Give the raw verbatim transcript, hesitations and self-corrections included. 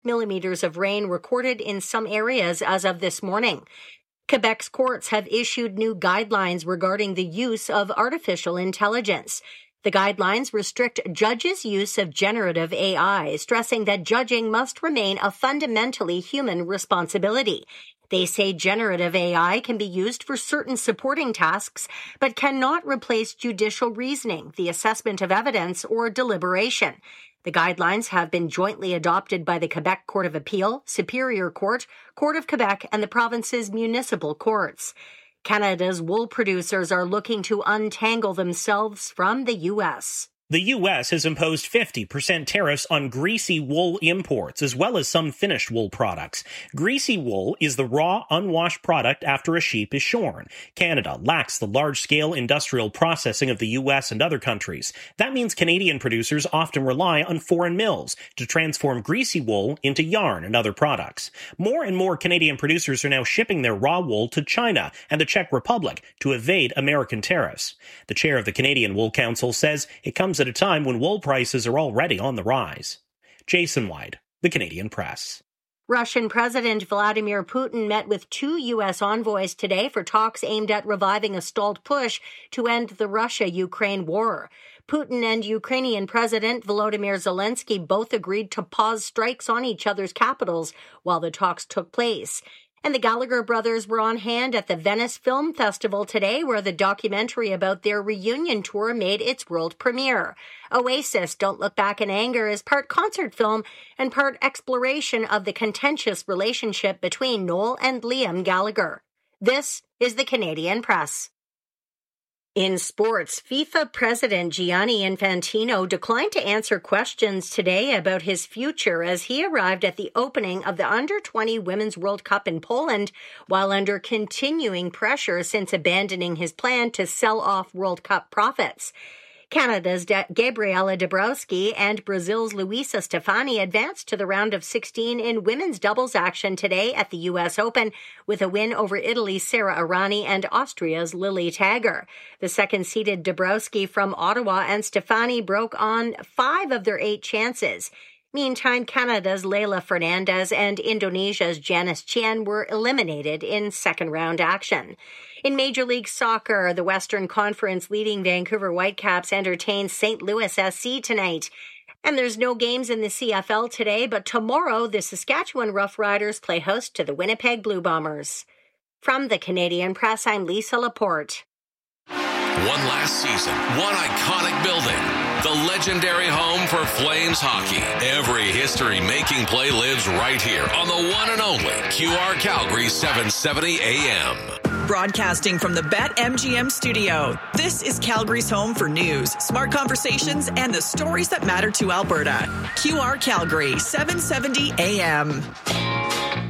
millimeters of rain recorded in some areas as of this morning. Quebec's courts have issued new guidelines regarding the use of artificial intelligence. The guidelines restrict judges' use of generative A I, stressing that judging must remain a fundamentally human responsibility. They say generative A I can be used for certain supporting tasks, but cannot replace judicial reasoning, the assessment of evidence, or deliberation. The guidelines have been jointly adopted by the Quebec Court of Appeal, Superior Court, Court of Quebec, and the province's municipal courts. Canada's wool producers are looking to untangle themselves from the U S. The U S has imposed fifty percent tariffs on greasy wool imports, as well as some finished wool products. Greasy wool is the raw, unwashed product after a sheep is shorn. Canada lacks the large-scale industrial processing of the U S and other countries. That means Canadian producers often rely on foreign mills to transform greasy wool into yarn and other products. More and more Canadian producers are now shipping their raw wool to China and the Czech Republic to evade American tariffs. The chair of the Canadian Wool Council says it comes at a time when wool prices are already on the rise. Jason White, The Canadian Press. Russian President Vladimir Putin met with two U S envoys today for talks aimed at reviving a stalled push to end the Russia-Ukraine war. Putin and Ukrainian President Volodymyr Zelensky both agreed to pause strikes on each other's capitals while the talks took place. And the Gallagher brothers were on hand at the Venice Film Festival today, where the documentary about their reunion tour made its world premiere. Oasis, Don't Look Back in Anger, is part concert film and part exploration of the contentious relationship between Noel and Liam Gallagher. This is the Canadian Press. In sports, FIFA President Gianni Infantino declined to answer questions today about his future as he arrived at the opening of the under twenty Women's World Cup in Poland while under continuing pressure since abandoning his plan to sell off World Cup profits. Canada's De- Gabriela Dabrowski and Brazil's Luisa Stefani advanced to the round of sixteen in women's doubles action today at the U S Open with a win over Italy's Sara Errani and Austria's Lily Tagger. The second-seeded Dabrowski from Ottawa and Stefani broke on five of their eight chances. Meantime, Canada's Leila Fernandez and Indonesia's Janice Chien were eliminated in second-round action. In Major League Soccer, the Western Conference leading Vancouver Whitecaps entertain Saint Louis S C tonight. And there's no games in the C F L today, but tomorrow the Saskatchewan Roughriders play host to the Winnipeg Blue Bombers. From the Canadian Press, I'm Lisa Laporte. One last season, one iconic building. The legendary home for Flames hockey. Every history-making play lives right here on the one and only Q R Calgary seven seventy A M. Broadcasting from the BetMGM studio, this is Calgary's home for news, smart conversations, and the stories that matter to Alberta. Q R Calgary seven seventy A M.